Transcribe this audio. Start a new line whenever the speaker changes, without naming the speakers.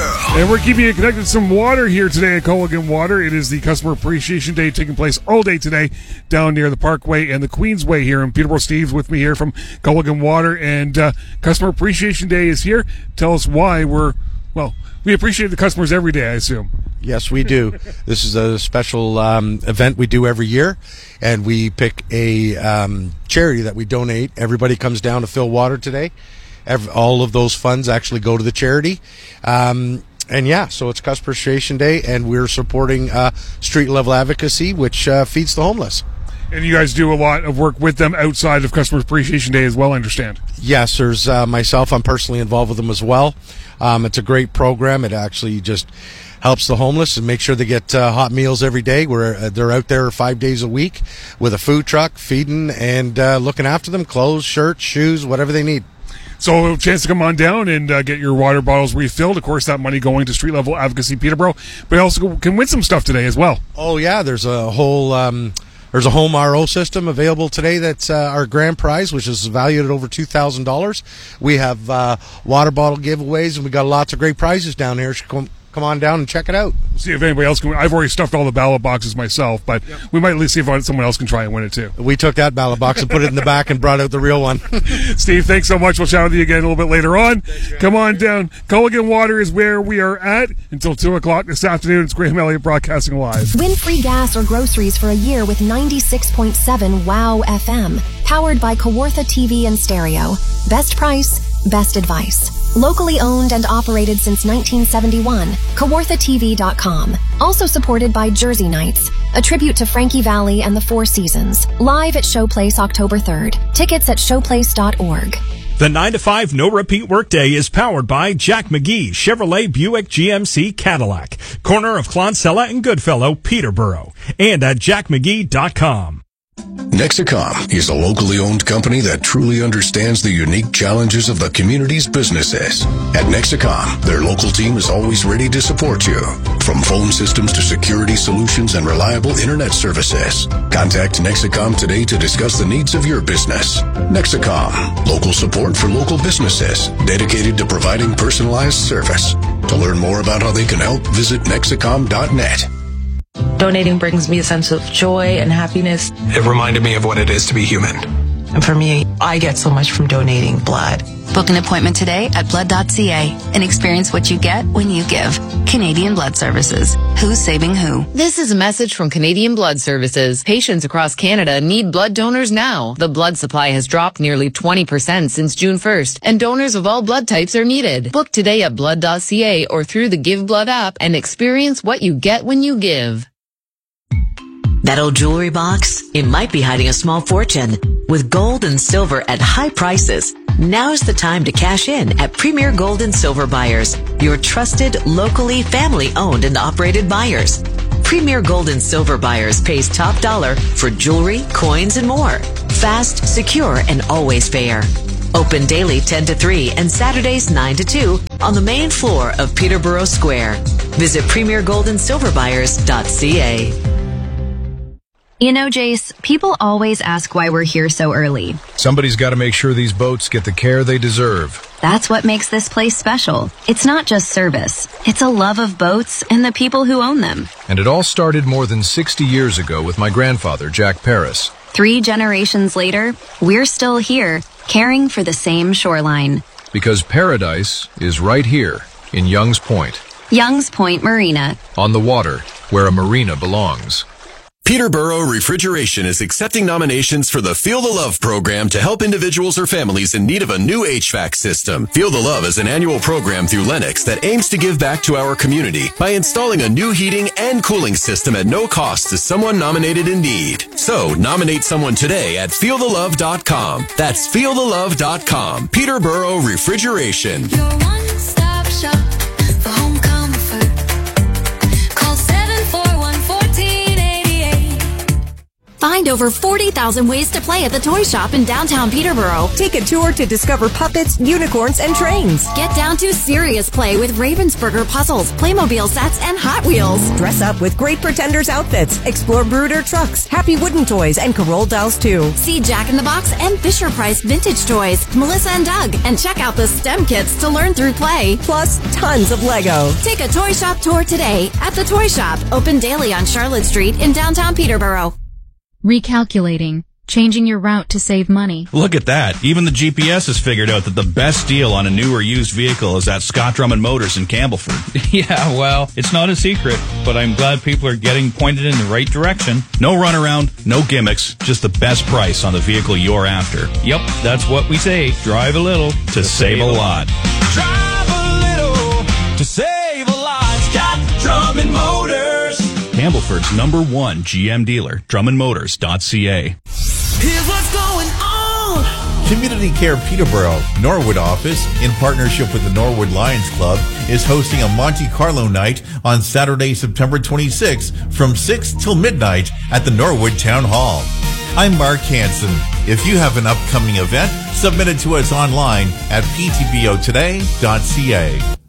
And we're keeping you connected to some water here today at Culligan Water. It is the Customer Appreciation Day taking place all day today down near the Parkway and the Queensway here in Peterborough. Steve's with me here from Culligan Water, and Customer Appreciation Day is here. Tell us why we appreciate the customers every day, I assume.
Yes, we do. This is a special event we do every year, and we pick a charity that we donate. Everybody comes down to fill water today. All of those funds actually go to the charity. So it's Customer Appreciation Day, and we're supporting Street Level Advocacy, which feeds the homeless.
And you guys do a lot of work with them outside of Customer Appreciation Day as well, I understand.
Yes, there's myself. I'm personally involved with them as well. It's a great program. It actually just helps the homeless and make sure they get hot meals every day. They're out there 5 days a week with a food truck, feeding and looking after them, clothes, shirts, shoes, whatever they need.
So a chance to come on down and get your water bottles refilled. Of course, that money going to Street Level Advocacy Peterborough. But you also can win some stuff today as well.
Oh, yeah. There's a whole home RO system available today that's our grand prize, which is valued at over $2,000. We have water bottle giveaways, and we got lots of great prizes down here. Come on down and check it out.
We'll see if anybody else can. I've already stuffed all the ballot boxes myself, but we might at least see if someone else can try and win it too.
We took that ballot box and put it in the back and brought out the real one.
Steve, thanks so much. We'll chat with you again a little bit later on. Come on down. Culligan Water is where we are at until 2 o'clock this afternoon. It's Graham Elliott broadcasting live.
Win free gas or groceries for a year with 96.7 WOW FM. Powered by Kawartha TV and Stereo. Best price, best advice. Locally owned and operated since 1971. KawarthaTV.com. Also supported by Jersey Nights, a tribute to Frankie Valli and the Four Seasons. Live at Showplace October 3rd. Tickets at showplace.org.
The 9 to 5 no repeat workday is powered by Jack McGee Chevrolet Buick GMC Cadillac, corner of Clonsella and Goodfellow, Peterborough, and at jackmcgee.com.
Nexicom is a locally owned company that truly understands the unique challenges of the community's businesses. At Nexicom, their local team is always ready to support you. From phone systems to security solutions and reliable internet services. Contact Nexicom today to discuss the needs of your business. Nexicom, local support for local businesses, dedicated to providing personalized service. To learn more about how they can help, visit Nexicom.net.
Donating brings me a sense of joy and happiness.
It reminded me of what it is to be human.
And for me, I get so much from donating blood.
Book an appointment today at blood.ca and experience what you get when you give. Canadian Blood Services. Who's saving who?
This is a message from Canadian Blood Services. Patients across Canada need blood donors now. The blood supply has dropped nearly 20% since June 1st, and donors of all blood types are needed. Book today at blood.ca or through the Give Blood app and experience what you get when you give.
That old jewelry box? It might be hiding a small fortune. With gold and silver at high prices, now's the time to cash in at Premier Gold and Silver Buyers, your trusted, locally family-owned and operated buyers. Premier Gold and Silver Buyers pays top dollar for jewelry, coins, and more. Fast, secure, and always fair. Open daily 10 to 3 and Saturdays 9 to 2 on the main floor of Peterborough Square. Visit premiergoldandsilverbuyers.ca.
You know, Jace, people always ask why we're here so early.
Somebody's got to make sure these boats get the care they deserve.
That's what makes this place special. It's not just service. It's a love of boats and the people who own them.
And it all started more than 60 years ago with my grandfather, Jack Paris.
3 generations later, we're still here, caring for the same shoreline.
Because paradise is right here in Young's Point.
Young's Point Marina.
On the water, where a marina belongs.
Peterborough Refrigeration is accepting nominations for the Feel the Love program to help individuals or families in need of a new HVAC system. Feel the Love is an annual program through Lennox that aims to give back to our community by installing a new heating and cooling system at no cost to someone nominated in need. So, nominate someone today at feelthelove.com. That's feelthelove.com. Peterborough Refrigeration.
Your one-stop shop for home comfort. Call 741-1488.
Find over 40,000 ways to play at the Toy Shop in downtown Peterborough.
Take a tour to discover puppets, unicorns, and trains.
Get down to serious play with Ravensburger puzzles, Playmobil sets, and Hot Wheels.
Dress up with Great Pretenders outfits. Explore Brooder trucks, Happy Wooden Toys, and Carole dolls too.
See Jack in the Box and Fisher-Price vintage toys, Melissa and Doug, and check out the STEM kits to learn through play.
Plus, tons of Lego.
Take a Toy Shop tour today at the Toy Shop, open daily on Charlotte Street in downtown Peterborough.
Recalculating. Changing your route to save money.
Look at that. Even the GPS has figured out that the best deal on a new or used vehicle is at Scott Drummond Motors in Campbellford. Yeah, well, it's not a secret, but I'm glad people are getting pointed in the right direction. No runaround, no gimmicks, just the best price on the vehicle you're after. Yep, that's what we say. Drive a little to save a lot.
Drive a little to save a lot. Scott Drummond Motors.
Campbellford's #1 GM dealer, drummondmotors.ca.
Here's what's going on.
Community Care Peterborough Norwood office, in partnership with the Norwood Lions Club, is hosting a Monte Carlo night on Saturday, September 26th from 6 till midnight at the Norwood Town Hall. I'm Mark Hansen. If you have an upcoming event, submit it to us online at ptbotoday.ca.